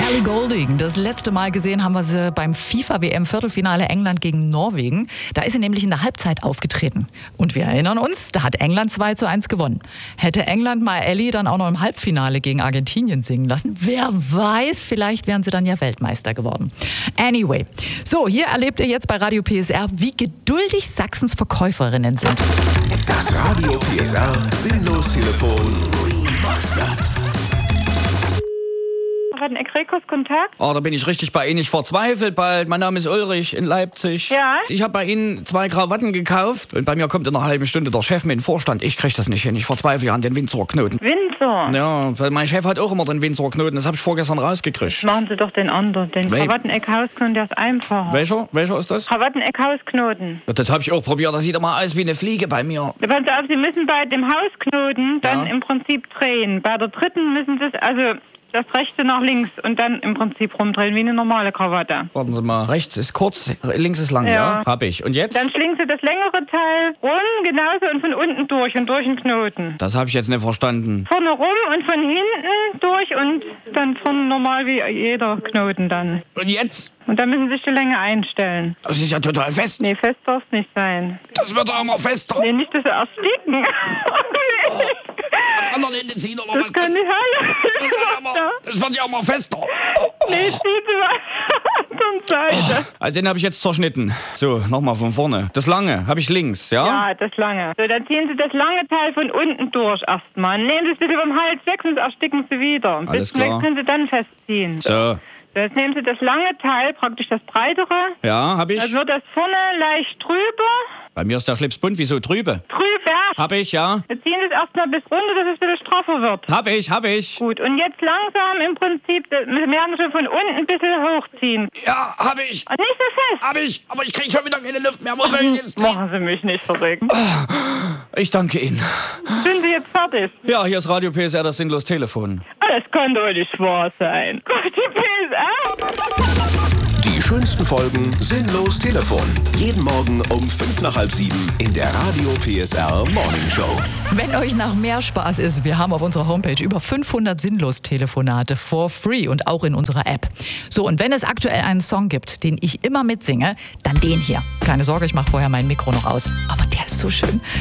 Ellie Goulding. Das letzte Mal gesehen haben wir sie beim FIFA-WM-Viertelfinale England gegen Norwegen. Da ist sie nämlich in der Halbzeit aufgetreten. Und wir erinnern uns, da hat England 2:1 gewonnen. Hätte England mal Ellie dann auch noch im Halbfinale gegen Argentinien singen lassen, wer weiß, vielleicht wären sie dann ja Weltmeister geworden. Anyway, so, hier erlebt ihr jetzt bei Radio PSR, wie geduldig Sachsens Verkäuferinnen sind. Das Radio PSR Sinnlos-Telefon Remastered. Kontakt? Oh, da bin ich richtig bei Ihnen. Ich verzweifle bald. Mein Name ist Ulrich in Leipzig. Ja? Ich habe bei Ihnen 2 Krawatten gekauft und bei mir kommt in einer halben Stunde der Chef mit dem Vorstand. Ich krieg das nicht hin. Ich verzweifle an den Windsorknoten. Windsor? Ja, weil mein Chef hat auch immer den Windsorknoten. Das habe ich vorgestern rausgekriegt. Machen Sie doch den anderen. Den Krawatteneck-Hausknoten, der ist einfacher. Welcher ist das? Krawatteneck-Hausknoten. Ja, das habe ich auch probiert. Das sieht immer aus wie eine Fliege bei mir. Passen Sie auf, Sie müssen bei dem Hausknoten dann im Prinzip drehen. Bei der dritten müssen Sie das rechte nach links und dann im Prinzip rumdrehen wie eine normale Krawatte. Warten Sie mal. Rechts ist kurz, links ist lang, ja? Hab ich. Und jetzt? Dann schlingen Sie das längere Teil rum, genauso und von unten durch und durch den Knoten. Das habe ich jetzt nicht verstanden. Vorne rum und von hinten durch und dann vorne normal wie jeder Knoten dann. Und jetzt? Und dann müssen Sie sich die Länge einstellen. Das ist ja total fest. Nee, fest darf es nicht sein. Das wird doch immer fester. Nee, nicht, dass Sie ersticken. Am anderen Ende ziehen oder was? Das kann nicht halten. Das wird ja immer fester. Nee, ziehen Sie mal zur Seite. Also den habe ich jetzt zerschnitten. So, nochmal von vorne. Das lange habe ich links, ja? Ja, das lange. So, dann ziehen Sie das lange Teil von unten durch erstmal. Nehmen Sie es bitte vom Hals weg, sonst ersticken Sie wieder. Alles Bis weg klar. können Sie dann festziehen. So. Jetzt nehmen Sie das lange Teil, praktisch das breitere. Ja, habe ich. Dann wird das vorne leicht drüber. Bei mir ist der Schlips bunt. Wieso trübe? Drüber. Hab ich, ja. Wir ziehen es erstmal bis runter, dass es ein bisschen straffer wird. Hab ich. Gut, und jetzt langsam im Prinzip, wir werden schon von unten ein bisschen hochziehen. Ja, hab ich. Und nicht so fest. Hab ich. Aber ich krieg schon wieder keine Luft mehr. Muss ich jetzt ziehen? Machen Sie mich nicht verrückt. Ich danke Ihnen. Sind Sie jetzt fertig? Ja, hier ist Radio PSR, das Sinnlos-Telefon. Das kann doch nicht wahr sein. Gott, die PSR. Die schönsten Folgen Sinnlos-Telefon. Jeden Morgen um 6:55 in der Radio PSR Morning Show. Wenn euch nach mehr Spaß ist, wir haben auf unserer Homepage über 500 Sinnlos-Telefonate for free und auch in unserer App. So, und wenn es aktuell einen Song gibt, den ich immer mitsinge, dann den hier. Keine Sorge, ich mache vorher mein Mikro noch aus. Aber der ist so schön.